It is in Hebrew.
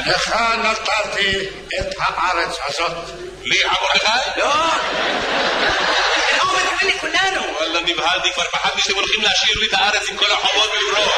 לך נתתי את הארץ הזאת. לי עבור לך? לא. הוא מתכוון לכולנו. וואלה, נבהלתי, כבר פחדתי שאתם הולכים להשאיר לי את הארץ עם כל החובות ולברוח.